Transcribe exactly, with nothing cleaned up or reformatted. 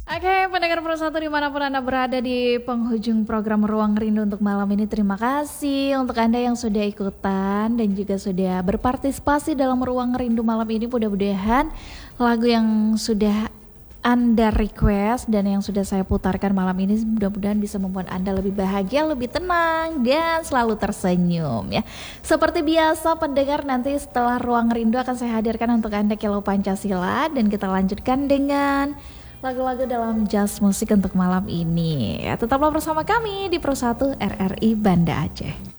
Oke, pendengar Persatu dimanapun Anda berada di penghujung program Ruang Rindu untuk malam ini. Terima kasih untuk Anda yang sudah ikutan dan juga sudah berpartisipasi dalam Ruang Rindu malam ini. Mudah-mudahan lagu yang sudah Anda request dan yang sudah saya putarkan malam ini mudah-mudahan bisa membuat Anda lebih bahagia, lebih tenang dan selalu tersenyum ya. Seperti biasa pendengar, nanti setelah Ruang Rindu akan saya hadirkan untuk Anda Kilau Pancasila dan kita lanjutkan dengan lagu-lagu dalam jazz musik untuk malam ini. Ya, tetaplah bersama kami di Persatu R R I Banda Aceh.